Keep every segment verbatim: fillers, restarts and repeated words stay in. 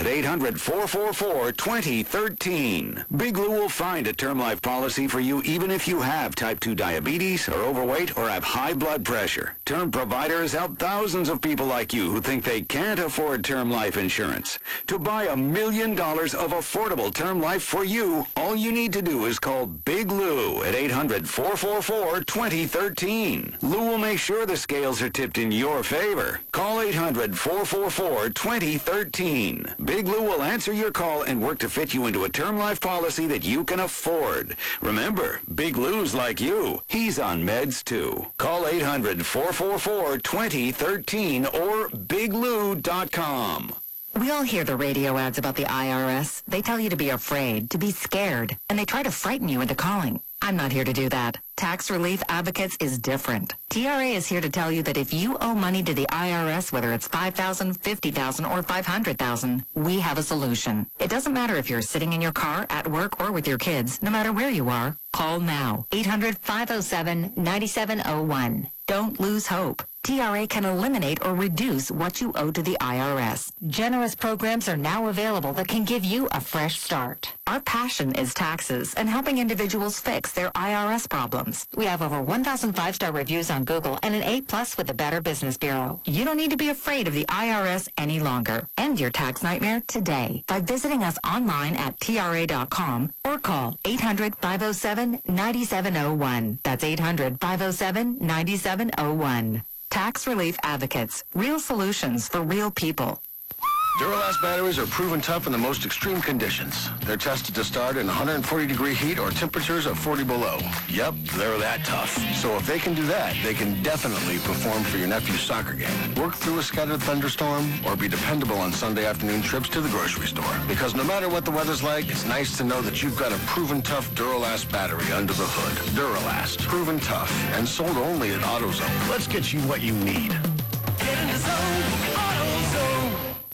at eight hundred, four four four, two zero one three. Big Lou will find a term life policy for you even if you have type two diabetes, are overweight, or have high blood pressure. Term Provider has helped thousands of people like you who think they can't afford term life insurance. To buy a million dollars of affordable term life for you, all you need to do is call Big Lou at eight hundred, four four four, two zero one three. Lou will make sure the scales are tipped in your favor. Call eight hundred, four four four, two zero one three. Big Lou will answer your call and work to fit you into a term life policy that you can afford. Remember, Big Lou's like you. He's on meds too. Call eight hundred, four four four, two zero one three or big lou dot com. We all hear the radio ads about the I R S. They tell you to be afraid, to be scared, and they try to frighten you into calling. I'm not here to do that. Tax Relief Advocates is different. T R A is here to tell you that if you owe money to the I R S, whether it's five thousand dollars, fifty thousand dollars, or five hundred thousand dollars, we have a solution. It doesn't matter if you're sitting in your car, at work, or with your kids. No matter where you are, call now. eight hundred, five oh seven, nine seven oh one. Don't lose hope. T R A can eliminate or reduce what you owe to the I R S. Generous programs are now available that can give you a fresh start. Our passion is taxes and helping individuals fix their I R S problems. We have over one thousand five-star reviews on Google and an A plus with the Better Business Bureau. You don't need to be afraid of the I R S any longer. End your tax nightmare today by visiting us online at T R A dot com or call eight hundred, five oh seven, nine seven oh one. That's eight hundred, five oh seven, nine seven oh one. Tax Relief Advocates. Real solutions for real people. Duralast batteries are proven tough in the most extreme conditions. They're tested to start in one hundred forty degree heat or temperatures of forty below. Yep, they're that tough. So if they can do that, they can definitely perform for your nephew's soccer game, work through a scattered thunderstorm, or be dependable on Sunday afternoon trips to the grocery store. Because no matter what the weather's like, it's nice to know that you've got a proven tough Duralast battery under the hood. Duralast, proven tough, and sold only at AutoZone. Let's get you what you need. Get in the zone, AutoZone.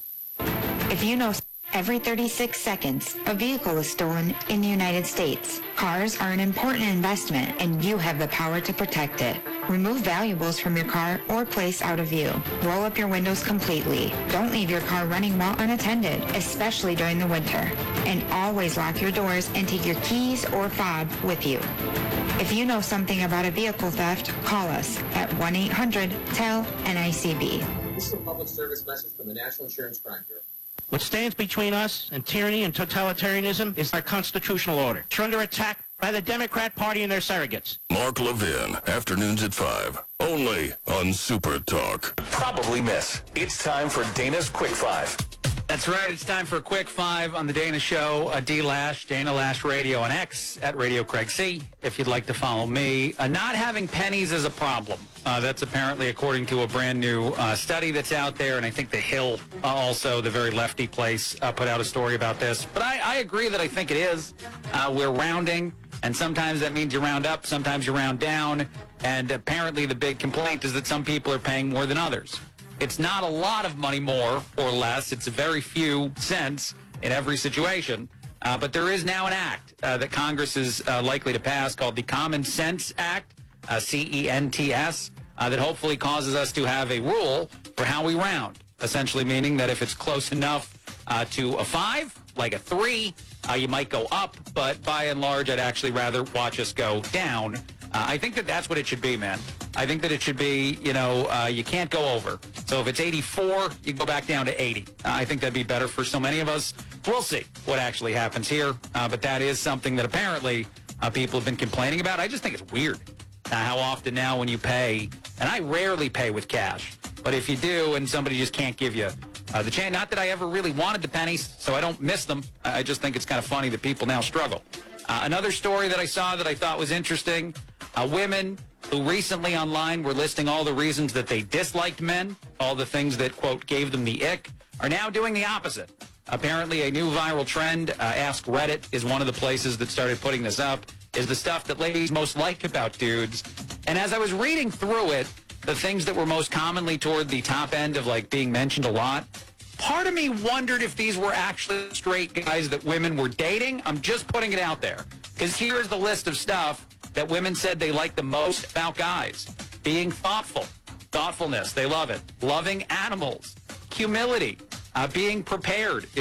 If you know every thirty-six seconds, a vehicle is stolen in the United States. Cars are an important investment, and you have the power to protect it. Remove valuables from your car or place out of view. Roll up your windows completely. Don't leave your car running while unattended, especially during the winter. And always lock your doors and take your keys or fob with you. If you know something about a vehicle theft, call us at one eight hundred, T E L, N I C B. This is a public service message from the National Insurance Crime Bureau. What stands between us and tyranny and totalitarianism is our constitutional order. It's under attack by the Democrat Party and their surrogates. Mark Levin, afternoons at five, only on Super Talk. Probably miss. It's time for Dana's Quick Five. That's right. It's time for a Quick Five on the Dana Show. Uh, D Lash, Dana Lash Radio on X, at Radio Craig C, if you'd like to follow me. Uh, not having pennies is a problem. Uh, that's apparently according to a brand new uh, study that's out there, and I think The Hill, uh, also, the very lefty place, uh, put out a story about this. But I, I agree that I think it is. Uh, we're rounding, and sometimes that means you round up, sometimes you round down, and apparently the big complaint is that some people are paying more than others. It's not a lot of money more or less. It's a very few cents in every situation. Uh, but there is now an act uh, that Congress is uh, likely to pass called the Common Sense Act, uh, C E N T S, uh, that hopefully causes us to have a rule for how we round, essentially meaning that if it's close enough uh, to a five, like a three, uh, you might go up. But by and large, I'd actually rather watch us go down. Uh, I think that that's what it should be, man. I think that it should be, you know, uh, you can't go over. So if it's eighty-four, you go back down to eighty. Uh, I think that'd be better for so many of us. We'll see what actually happens here. Uh, but that is something that apparently uh, people have been complaining about. I just think it's weird uh, how often now when you pay, and I rarely pay with cash, but if you do and somebody just can't give you uh, the chance, not that I ever really wanted the pennies, so I don't miss them. I just think it's kind of funny that people now struggle. Uh, another story that I saw that I thought was interesting, uh, women who recently online were listing all the reasons that they disliked men, all the things that, quote, gave them the ick, are now doing the opposite. Apparently a new viral trend, uh, Ask Reddit is one of the places that started putting this up, is the stuff that ladies most like about dudes. And as I was reading through it, the things that were most commonly toward the top end of, like, being mentioned a lot, part of me wondered if these were actually straight guys that women were dating. I'm just putting it out there. Because here's the list of stuff that women said they like the most about guys. Being thoughtful. Thoughtfulness. They love it. Loving animals. Humility. Uh, being prepared